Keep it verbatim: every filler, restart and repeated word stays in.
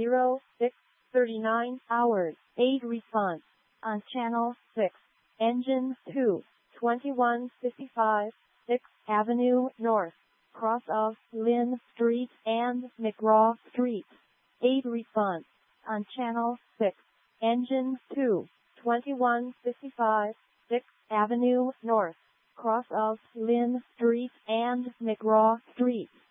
zero six thirty-nine hours. eight response on channel six. Engine two, twenty-one fifty-five, sixth Avenue North, cross of Lynn Street and McGraw Street. eight response on channel six. Engine two, twenty-one fifty-five, sixth Avenue North, cross of Lynn Street and McGraw Street.